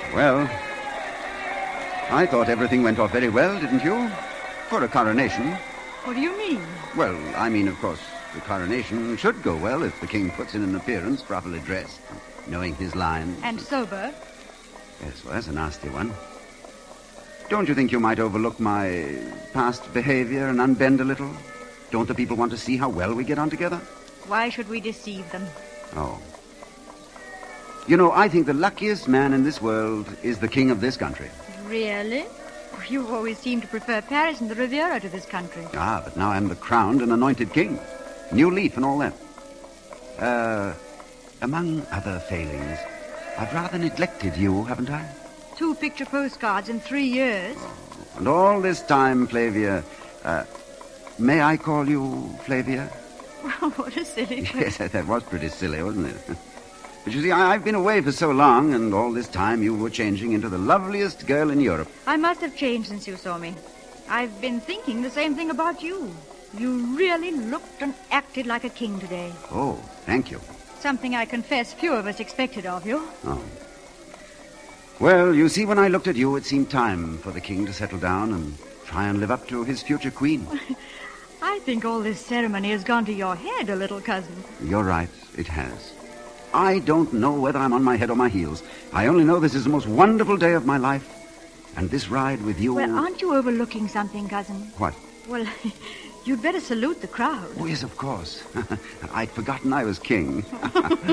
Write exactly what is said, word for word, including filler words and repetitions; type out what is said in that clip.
Well, I thought everything went off very well, didn't you? For a coronation. What do you mean? Well, I mean, of course, the coronation should go well if the king puts in an appearance properly dressed, knowing his lines. And sober. Yes, well, that's a nasty one. Don't you think you might overlook my past behavior and unbend a little? Don't the people want to see how well we get on together? Why should we deceive them? Oh. You know, I think the luckiest man in this world is the king of this country. Really? You always seem to prefer Paris and the Riviera to this country. Ah, but now I'm the crowned and anointed king. New leaf and all that. Uh, among other failings, I've rather neglected you, haven't I? Two picture postcards in three years. Oh, and all this time, Flavia, uh, may I call you Flavia? Well, what a silly question. Yes, that was pretty silly, wasn't it? But you see, I, I've been away for so long, and all this time you were changing into the loveliest girl in Europe. I must have changed since you saw me. I've been thinking the same thing about you. You really looked and acted like a king today. Oh, thank you. Something I confess few of us expected of you. Oh. Well, you see, when I looked at you, it seemed time for the king to settle down and try and live up to his future queen. I think all this ceremony has gone to your head a little, cousin. You're right, it has. I don't know whether I'm on my head or my heels. I only know this is the most wonderful day of my life. And this ride with you... Well, aren't you overlooking something, cousin? What? Well, you'd better salute the crowd. Oh, yes, of course. I'd forgotten I was king.